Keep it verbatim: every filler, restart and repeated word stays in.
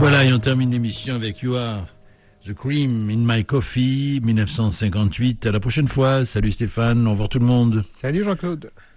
Voilà, et on termine l'émission avec You Are The Cream in My Coffee, dix-neuf cent cinquante-huit. À la prochaine fois. Salut Stéphane, au revoir tout le monde. Salut Jean-Claude.